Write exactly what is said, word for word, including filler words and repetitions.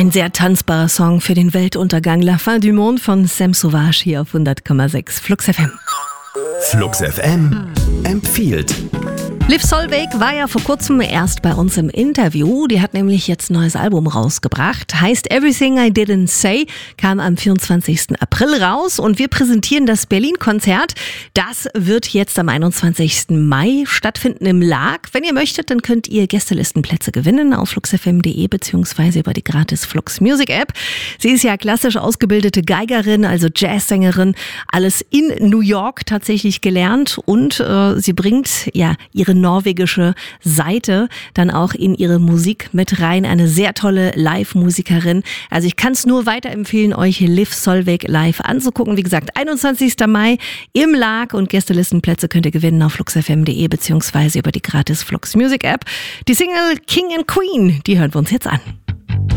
Ein sehr tanzbarer Song für den Weltuntergang. La Fin du Monde von Sam Sauvage hier auf hundert Komma sechs Flux F M. Flux F M empfiehlt. Liv Solveig war ja vor kurzem erst bei uns im Interview. Die hat nämlich jetzt ein neues Album rausgebracht. Heißt Everything I Didn't Say, kam am vierundzwanzigsten April raus. Und wir präsentieren das Berlin-Konzert. Das wird jetzt am einundzwanzigsten Mai stattfinden im Lag. Wenn ihr möchtet, dann könnt ihr Gästelistenplätze gewinnen auf fluxfm punkt de beziehungsweise über die gratis Flux Music App. Sie ist ja klassisch ausgebildete Geigerin, also Jazzsängerin. Alles in New York tatsächlich gelernt. Und äh, sie bringt ja ihre norwegische Seite dann auch in ihre Musik mit rein. Eine sehr tolle Live-Musikerin. Also ich kann es nur weiterempfehlen, euch Liv Solveig live anzugucken. Wie gesagt, einundzwanzigsten Mai im Lag und Gästelistenplätze könnt ihr gewinnen auf fluxfm punkt de beziehungsweise über die gratis Flux Music App. Die Single King and Queen, die hören wir uns jetzt an.